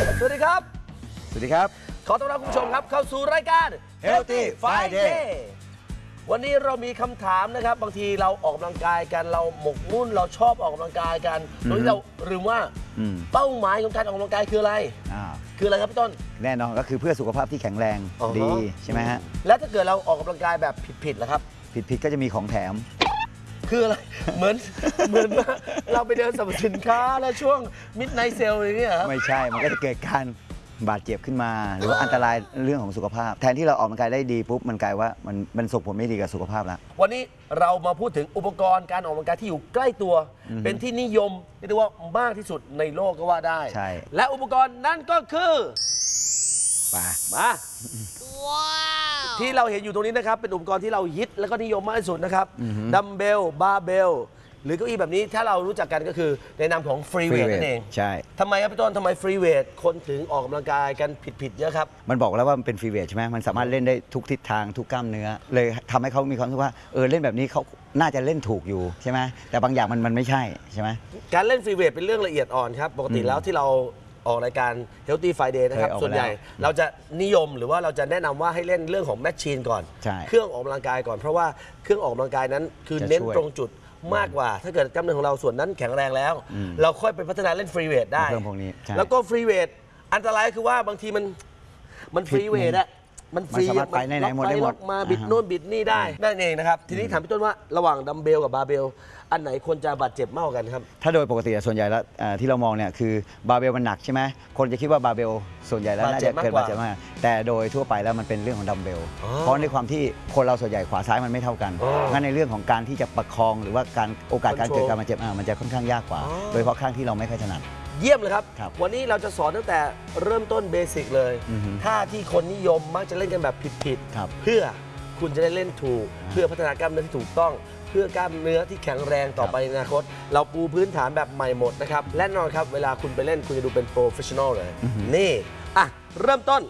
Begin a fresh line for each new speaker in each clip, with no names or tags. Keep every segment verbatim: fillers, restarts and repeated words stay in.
สวัสดีครับ
สวัสดีครับ
ขอต้อนรับคุณผู้ชมครับเข้าสู่รายการ
Healthy Friday
วันนี้เรามีคำถามนะครับบางทีเราออกกำลังกายกันเราหมกมุ่นเราชอบออกกำลังกายกันโดยที่เราลืมว่าเป้าหมายของการออกกำลังกายคืออะไรคืออะไรครับพี่ต้น
แน่นอนก็คือเพื่อสุขภาพที่แข็งแรงดีใช่ไหมฮะ
แล้วถ้าเกิดเราออกกำลังกายแบบผิดๆล่ะครับ
ผิดๆก็จะมีของแถม
คืออะไรเหมือนเหมือนว่าเราไปเดินสรรพสินค้าแล้วช่วงมิดไนท์เซลอย่างเงี้ยครับ
ไม่ใช่มันก็จะเกิดการบาดเจ็บขึ้นมาหรือว่าอันตรายเรื่องของสุขภาพแทนที่เราออกกำลังกายได้ดีปุ๊บมันกลายว่ามันมันส่งผลไม่ดีกับสุขภาพแล้ว
วันนี้เรามาพูดถึงอุปกรณ์การออกกำลังกายที่อยู่ใกล้ตัวเป็นที่นิยมเรียกได้ว่ามากที่สุดในโลกก็ว่าได้
ใช่
และอุปกรณ์นั่นก็คือ
มา
มาที่เราเห็นอยู่ตรงนี้นะครับเป็นอุปกรณ์ที่เราฮิตแล้วก็นิยมมากที่สุดนะครับดัมเบลบาร์เบลหรือเก้าอี้แบบนี้ถ้าเรารู้จักกันก็คือในนามของฟรีเวทนั่นเอง
ใช่
ทำไมครับพี่ต้นทำไมฟรีเวทคนถึงออกกำลังกายกันผิดๆเยอะครับ
มันบอกแล้วว่ามันเป็นฟรีเวทใช่ไหมมันสามารถเล่นได้ทุกทิศทางทุกกล้ามเนื้อเลยทำให้เขามีความรู้สึกว่าเออเล่นแบบนี้เขาน่าจะเล่นถูกอยู่ใช่ไหมแต่บางอย่างมันมันไม่ใช่ใช่ไหม
การเล่นฟรีเวทเป็นเรื่องละเอียดอ่อนครับปกติแล้วที่เราออกรายการ Healthy Friday นะครับส่วนใหญ่เราจะนิยมหรือว่าเราจะแนะนำว่าให้เล่นเรื่องของแมชชีนก่อนเครื่องออกกำลังกายก่อนเพราะว่าเครื่องออกกำลังกายนั้นคือเน้นตรงจุดมากกว่าถ้าเกิดกล้ามเนื้อของเราส่วนนั้นแข็งแรงแล้วเราค่อยไปพัฒนาเล่นฟรีเวทได้
เครื่องพวกนี้
แล้วก็ฟรีเวทอันตรายคือว่าบางทีมันมันฟรีเวทอะมันฟรี
มันไปไหนหมดได้หมด
มาบิดโน่นบิดนี่ได้นั่นเองนะครับทีนี้ถามพี่ต้นว่าระหว่างดัมเบลกับบาร์เบลอันไหนควรจะบาดเจ็บมากกว่ากันครับ
ถ้าโดยปกติส่วนใหญ่แล้วที่เรามองเนี่ยคือบาร์เบลมันหนักใช่ไหมคนจะคิดว่าบาร์เบลส่วนใหญ่แล้วน่าจะเกิดบาดเจ็บมากแต่โดยทั่วไปแล้วมันเป็นเรื่องของดัมเบลเพราะในความที่คนเราส่วนใหญ่ขวาซ้ายมันไม่เท่ากันงั้นในเรื่องของการที่จะประคองหรือว่าการโอกาสการเกิดการบาดเจ็บมันจะค่อนข้างยากกว่าโดยเฉพาะข้างที่เราไม่ค่อยถนัด
เยี่ยมเลยครับวันนี้เราจะสอนตั้งแต่เริ่มต้นเบสิกเลยท่าที่คนนิยมมักจะเล่นกันแบบผิดๆเพื่อคุณจะได้เล่นถูกเพื่อพัฒนากล้ามเนื้อที่ถูกต้องเพื่อกล้ามเนื้อที่แข็งแรงต่อไปในอนาคตเราปูพื้นฐานแบบใหม่หมดนะครับและแน่นอนครับเวลาคุณไปเล่นคุณจะดูเป็นโปรเฟชชั่นอลเลยนี่อ่ะเริ่มต้น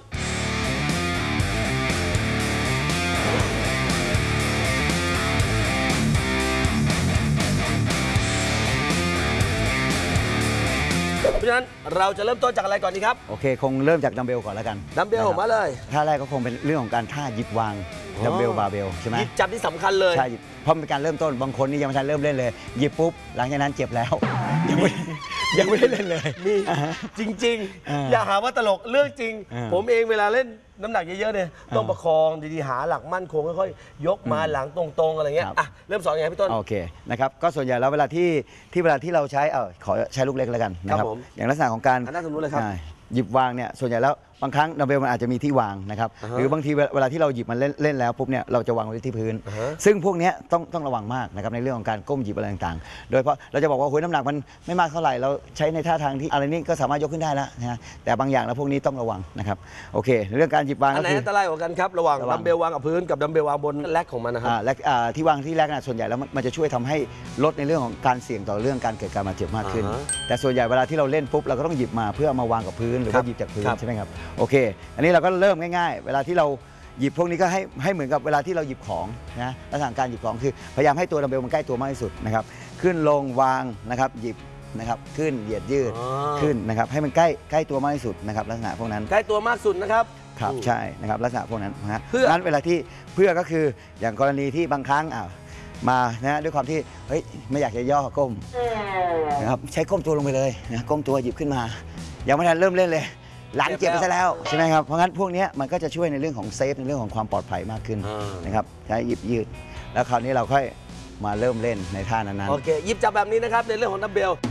เพราะฉะนั้นเราจะเริ่มต้นจากอะไรก่อนดีครับ
โอเคคงเริ่มจากดัมเบลก่อนแล้วกัน
ดัมเบลมาเลย
ท่าแรกก็คงเป็นเรื่องของการท่าหยิบวางดัมเบลบาร์เบลใช่ไหม
หยิบจับที่สำคัญเลย
ใช่เพราะเป็นการเริ่มต้นบางคนนี่ยังไม่ทันเริ่มเล่นเลยหยิบปุ๊บหลังจากนั้นเจ็บแล้วยังไม่ยังไม่ได้เล่นเลย
นี่จริงๆอย่าหาว่าตลกเรื่องจริงผมเองเวลาเล่นน้ำหนักเยอะๆเนี่ยต้องประคองดีๆหาหลักมั่นคงค่อยๆยกมาหลังตรงๆอะไรเงี้ยอ่ะเริ่มสอนยังไงพี่ต้น
โอเคนะครับก็ส่วนใหญ่แล้วเวลาที่ที่เวลาที่เราใช้เออขอใช้ลูกเล็กแล้วกันนะครับอย่างลักษณะของการ
น่าสนใจเลยครับ
หยิบวางเนี่ยส่วนใหญ่แล้วบางครั้งดัมเบลมันอาจจะมีที่วางนะครับหรือบางทีเวลาที่เราหยิบมันเล่นเล่นแล้วปุ๊บเนี่ยเราจะวางไว้ที่พื้นซึ่งพวกนี้ต้องต้องระวังมากนะครับในเรื่องของการก้มหยิบอะไรต่างๆโดยเพราะเราจะบอกว่าโอ้ยน้ำหนักมันไม่มากเท่าไหร่เราใช้ในท่าทางที่อะไรนี่ก็สามารถยกขึ้นได้แล้วนะแต่บางอย่างแล้วพวกนี้ต้องระวังนะครับโอเคเรื่องการหยิบวาง
อันไหนอันตรายกว่ากันครับระหว่างดัมเบลวางกับพื้นกับดัมเบลวางบนแรกของมันนะครับ
แรกที่วางที่แรกนะส่วนใหญ่แล้วมันจะช่วยทำให้ลดในเรื่องของการเสี่ยงต่อเรื่องการเกิดการบาดเจ็บมากขึ้นแต่ส่วนใหญ่เวลาที่เราเล่นปุ๊บเราก็ต้องหยิบมาเพื่อมาวางกับพื้นหรือว่าหยิบจากพื้นใช่ไหมครับโอเคอันนี้เราก็เริ่มง่ายๆเวลาที่เราหยิบพวกนี้ก็ให้ให้เหมือนกับเวลาที่เราหยิบของนะลักษณะการหยิบของคือพยายามให้ตัวดัมเบลมันใกล้ตัวมากที่สุดนะครับขึ้นลงวางนะครับหยิบนะครับขึ้นเหยียดยืดขึ้นนะครับให้มันใกล้ใกล้ตัวมากที่สุดนะครับลักษณะพวกนั้น
ใกล้ตัวมากสุดนะครับ
ครับใช่นะครับลักษณะพวกนั้นนะเพื่อนั้นเวลาที่เพื่อก็คืออย่างกรณีที่บางครั้งอ่ามานะด้วยความที่เฮ้ยไม่อยากจะย่อก้มนะครับใช้ก้มตัวลงไปเลยนะก้มตัวหยิบขึ้นมายังไม่ทันเริ่มเล่นเลยหลังเจ็บไปซะแล้วใช่ไหมครับเพราะงั้นพวกนี้มันก็จะช่วยในเรื่องของเซฟในเรื่องของความปลอดภัยมากขึ้นนะครับใช้หยิบยืดแล้วคราวนี้เราค่อยมาเริ่มเล่นในท่านั้น
ๆโอเคหยิบจับแบบนี้นะครับในเรื่องของดัมเบล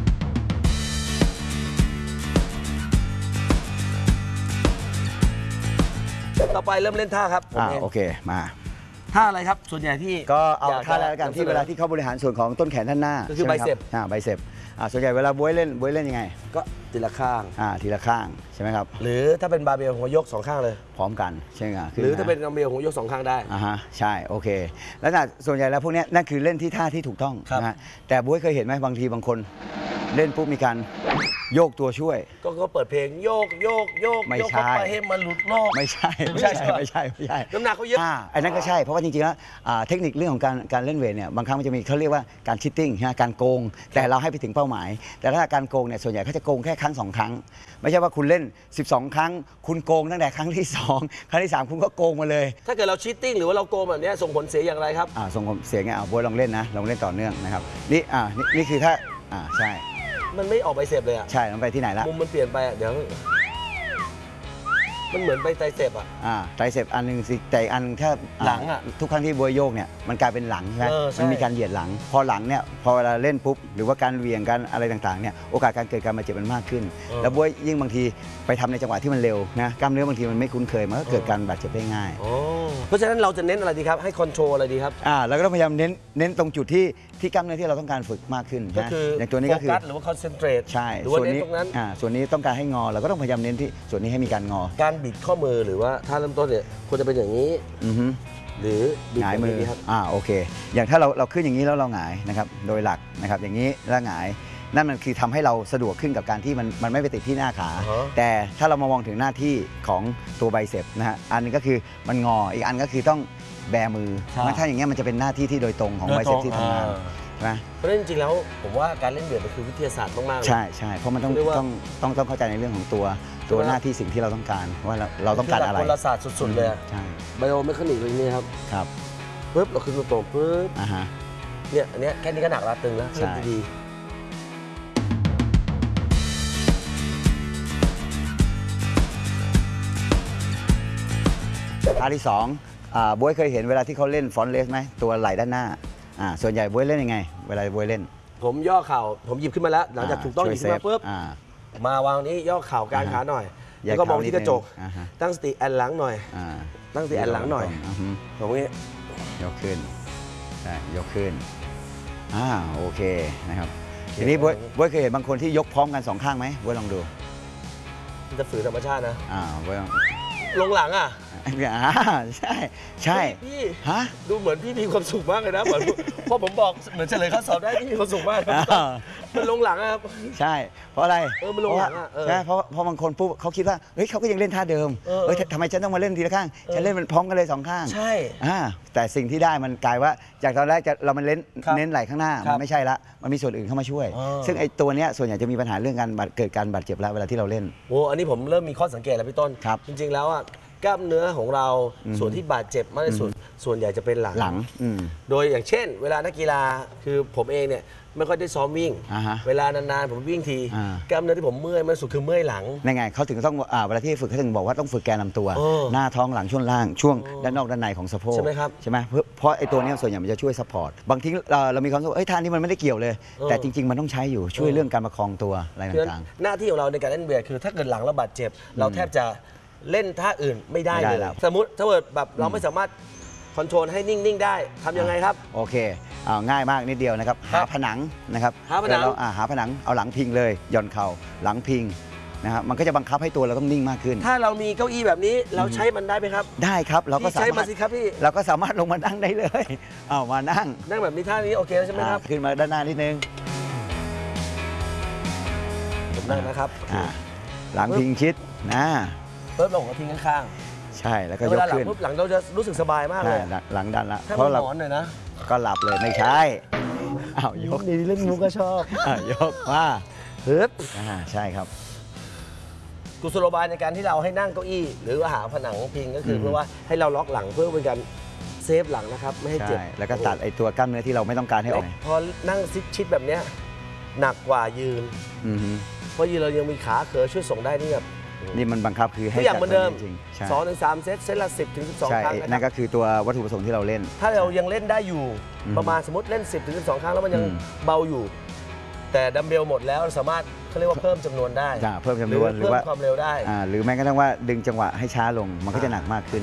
ต่อไปเริ่มเล่นท่าครับ
อ่าโอเคมา
ท่าอะไรครับส่วนใหญ่ที่
ก็เอาท่าแรกกันที่เวลาที่เขาบริหารส่วนของต้นแขนท่านหน้า
ก็คือไบเซป
อ่าไบเซปอ่าส่วนใหญ่เวลาบวยเล่นบวยเล่นยังไง
ก็ทีละข้าง
อ่าทีละข้างใช่ไหมครับ
หรือถ้าเป็นบาร์เบลหัวยกสองข้างเลย
พร้อมกันใช่ไหม
หรือถ้าเป็นดัมเบลหัวยกสองข้างได้
อ่าฮะใช่โอเคแล้วส่วนใหญ่แล้วพวกนี้นั่นคือเล่นที่ท่าที่ถูกต้องนะฮะแต่บวยเคยเห็นไหมบางทีบางคนเล่นปุ๊บมีการโยกตัวช่วย
ก็ก็เปิดเพลงโยกโยกโยก
ไม่
โยก
ใช่
เข้าไปให้มันหลุดโลก
ไม่ใช่
ไม่ใช่ใช่ปะ
ไม่ใช่ไม่ใช่
น้ำหนักเขาเยอะ
อ่าอันนั้นก็ใช่เพราะว่าจริงๆแล้วอ่าเทคนิคเรื่องของการการเล่นเวทเนี่ยบางครั้งมันจะมีเขาเรียกว่าการชิตติ้งนะการโกง แต่เราให้ไปถึงเป้าหมาย แต่ถ้าการโกงเนี่ยส่วนใหญ่เขาจะโกงแค่ครั้งสองครั้ง ไม่ใช่ว่าคุณเล่นสิบสองครั้ง คุณโกงตั้งแต่ครั้งที่สองครั้งที่สามคุณก็โกงมาเลย
ถ้าเกิดเราชีตติ้งหรือว่าเราโกงแบบเนี้ยส่งผลเสียอย่างไรครับ
อ่าส่งผมเสียงไงอ่าบวยลองเล่นนะลองเล่นต่อเนื่องนะครับนี่อ่านี่นี่คือถ้าอ่าใช่
มันไม่ออกใบเสพเลยอะ
ใช่ลองไปที่ไหนละ
มุมมันเปลี่ยนไปอะเดี๋ยว มันเหมือนไปไตรเสพอะ
อ่าไตรเสพอันหนึ่งสิแต่อีกอันถ้า
หลังอะ
ทุกครั้งที่บวยโยกเนี่ยมันกลายเป็นหลังใช่ไหม
เออใช่
มันมีการเหยียดหลัง พอหลังเนี่ยพอเวลาเล่นปุ๊บหรือว่าการเหวี่ยงการอะไรต่างๆเนี่ยโอกาสการเกิดการบาดเจ็บมันมากขึ้น แล้วบวยยิ่งบางทีไปทำในจังหวะที่มันเร็วนะกล้ามเนื้อบางทีมันไม่คุ้นเคยมันก็เกิดการบาดเจ็บได้ง่าย
อ๋อเพราะฉะนั้นเราจะเน้นอะไรดีครับให้คอนโทรลอะไรดีครับ
อ่าเราก็ต้องพยายามเน้นเน้นตรงจุดที่ที่กล้ามเนื้อที่เราต้องการฝึกมากขึ้น
ก็
นะ
คือ
อย่างตัวนี้ก็คือ
โฟกัสหรือว่าคอนเซนเทรต
ใช่
หรือว่า
ส่วน
เน้น
นี้
ตรงนั้น
อ่าส่วนนี้ต้องการให้งอเราก็ต้องพยายามเน้นที่ส่วนนี้ให้มีการงอ
การบิดข้อมือหรือว่าถ้าเริ่มต้นเนี่ยควรจะเป็นอย่างนี้
อือฮึ
หรือบิด
หงายมือ
แบบนี้ครับ
อ่าโอเค อย่างถ้าเราเราขึ้นอย่างนี้แล้วเราหงายนะครับโดยหลักนะครับอย่างนี้แล้วหงายนั่นมันคือทำให้เราสะดวกขึ้นกับการที่มันมันไม่ไปติดที่หน้าขา
อ่าฮะ
แต่ถ้าเรามามองถึงหน้าที่ของตัวไบเซปนะฮะอันหนึงก็คือมันงออีกอันก็คือต้องแบมือมันถ้าอย่างเงี้ยมันจะเป็นหน้าที่ที่โดยตรงของไบเซปที่ทำงาน
อ่า
ใช่ไหม
เพราะฉะนั้นจริงๆแล้วผมว่าการเล่นเวทมันคือวิทยาศาสตร์มากๆเลย
ใช่ใช่เพราะมันต้อง
เรียกว่า
ต้องต้องต้องเข้าใจในเรื่องของตัวตัว
ใช่ไหม
หน้าที่สิ่งที่เราต้องการว่าเราเราต้องการอะไร
คืหลักกลศาสตร์สุดๆเลยอะ
ใช่
ไบโอเมคานิกเลยนี่ครับ
ครับ
ปึ๊บเราขึ้นตรงๆปึ๊บ
อ่าฮะ
เนี่ยอันเนี้ยแค่นี้ก็หนักละตึงแล้ว
ใช่
เล่นดี
ท่าที่สองอ่าบ๊วยเคยเห็นเวลาที่เขาเล่นฟอนต์เลสไหมตัวไหล่ด้านหน้าอ่าส่วนใหญ่บ๊วยเล่นยังไง เวลาบ๊วยเล่น
ผมย่อเข่าผมหยิบขึ้นมาแล้วหลังจากถูกต้องห
ช่ว
ยิบขึ้นมาปุ๊บ
อ่า
มาวางนี้ย่อเข่ากลาง
อ่าฮะ
ขาหน่อย
แย
แล้
ก
วก็มอง
เข่านิด
ที่กระจก
นึงอ่าฮะ
ตั้งสติแอนหลังหน่อย
อ่า
ตั้งสติแอนหลังหน่อย
าฮึ
ตรงนี้
ยกขึ้นใช่ยกขึ้นอ่าโอเคนะครับทีนี้บ๊วยบ๊วยเคยเห็นบางคนที่ยกพร้อมกันสองข้างไหมบ๊วยลองดู
มันจะฝืนธรรมชาตินะ
อ่าบ๊วยลอง
ลงหลังอ่ะ
อ่าใช่ใช่
เฮ้ยพี่
ฮะ
ดูเหมือนพี่มีความสุขมากเลยนะเหมือนพอผมบอกเหมือนเฉลยข้อสอบได้พี่มีความสุขมากครับ
อ้าว
มันลงหลังอะครับ
ใช่ เพราะอะไร
เออมันลงหลังอะเออ
ใช่เพราะเพราะบางคนปุ๊บเขาคิดว่าเฮ้ยเขาก็ยังเล่นท่าเดิม
เออเออ
เฮ้ยทำไมฉันต้องมาเล่นทีละข้าง
เออ
ฉันเล่นมันพร้อมกันเลยสองข้าง
ใช่
อ่าแต่สิ่งที่ได้มันกลายว่าจากตอนแรกจะเรามันเล่น
ครับ
เน้นไหล่ข้างหน้า
ครั
มั
บ
นไม่ใช่ละมันมีส่วนอื่นเข้ามาช่วย
เออ
ซึ่งไอ้ตัวเนี้ยส่วนใหญ่จะมีปัญหาเรื่องการบาดเกิดการบาดเจ็บแล้วเวลาที่เราเล่น
โอ้อันนี้ผมเริ่มมีข้อสังเกตแล้วพี่ต้น
ครับ
จริงๆแล้วอ่ะกล้ามเนื้อของเรา
อืม
ส่วนที่บาดเจ็บมากที่สุดส่วนใหญ่จะเป็นหลัง
หลังอืม
โดยอย่างเช่น เวลานักกีฬาคือผมเองเนี่ยไม่ค่อยได้ซ้อมวิ่ง
อ่าฮะ
เวลานานๆผมวิ่งที
อ่า
กล้ามเนื้อที่ผมเมื่อยมากที่สุดคือเมื่อยหลัง
ในไงเขาถึงต้องอ่าเวลาที่ฝึกเขาถึงบอกว่าต้องฝึกแกนลำตัว
เออ
หน้าท้องหลังช่วงล่างช่วง
เออ
ด้านนอกด้านในของสะโพก
ใช่ไหมครับ
ใช่ไหมเพราะเพราะไอ้ตัวเนี้ยส่วนใหญ่มันจะช่วยซัพพอร์ตบางทีเราเรามีความรู้สึกว่าเอ้ยท่านี้มันไม่ได้เกี่ยวเลย
เออ
แต่จริง ๆ มันต้องใช้อยู่ช่วย
เออ
เรื่องการประคองตัวอะไร
เพราะฉะนั้น
ต่าง
หน้าที่ของเราในการเล่นเวทคือถ้าเกิดหลังเราบาดเจ็บ เราแทบจะเล่นท่าอื่นไม่ได้
ไม่ได้
เลย
แล้ว
สมมติถ้าเกิดแบบเราไม่สามารถคอนโทรลให้นิ่ง ๆ ได้ทำยังไงครับ
ๆโอเคเอาง่ายมากนิดเดียวนะครับ
ครั
หา
บ
ผนังนะครับ
หาผนัง
เวลเราอ่าหาผนังเอาหลังพิงเลยหย่อนเข่าหลังพิงนะครับมันก็จะบังคับให้ตัวเราต้องนิ่งมากขึ้น
ถ้าเรามีเก้าอี้แบบนี้เราใช้มันได้ไหมครับ
ได้ครับเราก็
พี่
สา
ใช้มาม
ารถ
สิครับพี่
เราก็สามารถลงมานั่งได้เลยเอามานั่ง
นั่งแบบนี้ท่านี้โอเคแล้วใช่ไหมครับ
อ่าขึ้นมาด้านหน้านิดนึง
ผมนั่งนะครับ
อ่าหลังพิงชิดนะ
เพิ่มลงกับทิ้งข้าง
ใช่แล้ว
ๆ
ก็
แล้วเวย ลาก หลัง
ขึ้น
ปุ๊บหลังเราจะรู้สึกสบายมากเล
ใช่
ย
หลังหลังดันละ
ถ้า
เพ
มัน
ราะเรา
หมอนหน่อยนะ
ก็หลับเลยไม่ใช่อ้าวยก
ดีเล่นมุกก็ชอบ
อ่ายกว่า
เฮ้ย
อ่าใช่ครับ
กุศโลบายในการที่เราให้นั่งเก้าอี้ หรือว่าหาผนังพิงก็คือ
อืม
เพื่อว่าให้เราล็อกหลังเพื่อเป็นการเซฟหลังนะครับไม่ให้เจ็บ
ใช่แล้วก็ตัดไอ้ตัวกล้ามเนื้อที่เราไม่ต้องการให้อ
แล้
อ
ว
ก
พอนั่งซิดชิดแบบเนี้ยหนักกว่ายืน
อือฮึ
เพราะยืนเรายังมีขาเขอช่วยส่งได้นี่แบบ
นี่มันบังคับคือให้
ทุกอย่างเหมือนเดิม
จริงๆใช่
สองถึงสามเซตเซตละสิบถึงสิบสอง
ใช่
ครั้ง
นั่
นะ
น
ค
ก็
รับ
คือตัววัตถุประสงค์ที่เราเล่น
ถ้าเรายังเล่นได้อยู่
อืม
ประมาณสมมติเล่น สิบถึงสิบสองครั้งแล้วมันยัง
อืม
เบาอยู่ แต่ดัมเบลหมดแล้วเราสามารถเขาเรียกว่าเพิ่มจำนวนได้
อ่าเพิ่มจำนวนหรือ
เพิ่ม
ว่า
ความเร็วได้
อ่าหรือแม้กระทั่งว่าดึงจังหวะให้ช้าลงมันก็จะหนักมากขึ้น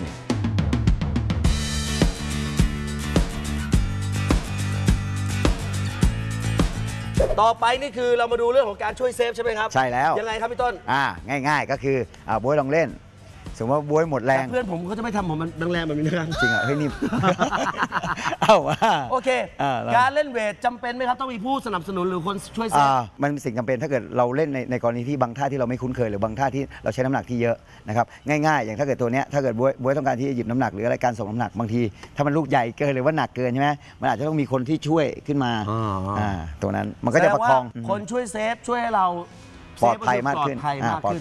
ต่อไปนี่คือเรามาดูเรื่องของการช่วยเซฟใช่ไหมครับ
ใช่แล้ว
ยังไงครับพี่ต้น
อ่าง่ายๆก็คืออ่าบ๊วยลองเล่นสมมติว่าบวยหมดแร
แต่
ง
เพื่อนผมเขาจะไม่ทำผมมันแรงๆแบบนี้นะครับ
จริงอ่ะเฮ้ยนี่ เอาว่า
โอเค
อ่าแล้ว
การเล่นเวทจำเป็นไหมครับต้องมีผู้สนับสนุนหรือคนช่วยเซฟ
อ่ามันเป็นสิ่งจำเป็นถ้าเกิดเราเล่นในในกรณีที่บางท่าที่เราไม่คุ้นเคยหรือบางท่าที่เราใช้น้ำหนักที่เยอะนะครับง่ายๆ อย่างถ้าเกิดตัวเนี้ยถ้าเกิดบวยบวยต้องการที่จะหยิบน้ำหนักหรืออะไรการส่งน้ำหนักบางทีถ้ามันลูกใหญ่เกินหรือว่าหนักเกินใช่ไหมมันอาจจะต้องมีคนที่ช่วยขึ้นมา
อ๋ออ่
อ่าตัวนั้นมันก็จะประคอง
แสดว่าคนช่วยเซฟช่วยให้เรา
ปลอดภัยมากขึ้น
ปลอดภัย
อ่าม
าก
ปลอด
ขึ้